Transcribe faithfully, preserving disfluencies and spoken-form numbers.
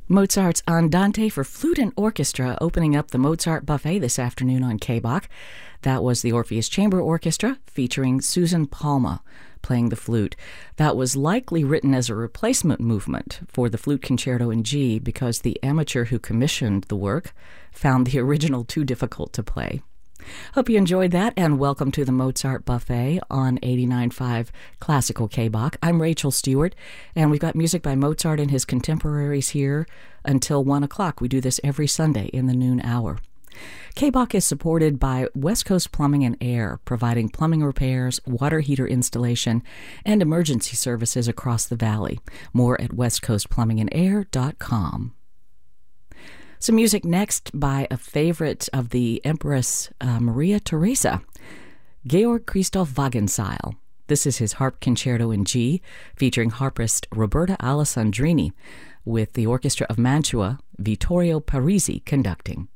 Mozart's Andante for flute and orchestra opening up the Mozart Buffet this afternoon on K B O C. That was the Orpheus Chamber Orchestra featuring Susan Palma playing the flute. That was likely written as a replacement movement for the Flute Concerto in G because the amateur who commissioned the work found the original too difficult to play. Hope you enjoyed that, and welcome to the Mozart Buffet on eighty-nine point five Classical K B O C. I'm Rachel Stewart, and we've got music by Mozart and his contemporaries here until one o'clock. We do this every Sunday in the noon hour. K B O C is supported by West Coast Plumbing and Air, providing plumbing repairs, water heater installation, and emergency services across the valley. More at west coast plumbing and air dot com. Some music next by a favorite of the Empress uh, Maria Theresa, Georg Christoph Wagenseil. This is his harp concerto in G, featuring harpist Roberta Alessandrini, with the Orchestra of Mantua, Vittorio Parisi conducting.